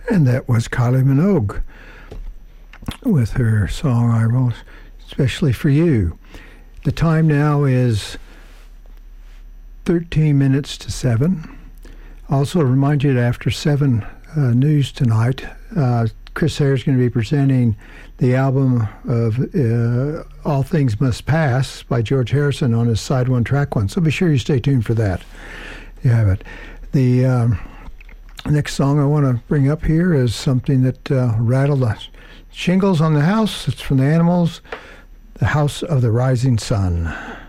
And that was Kylie Minogue with her song, I Wrote Especially for You. The time now is 13 minutes to 7. Also, remind you that after 7 news tonight, Chris Hare is going to be presenting the album of All Things Must Pass by George Harrison on his Side 1, Track 1. So be sure you stay tuned for that. You have it. The next song I want to bring up here is something that rattled the shingles on the house. It's from the Animals, The House of the Rising Sun.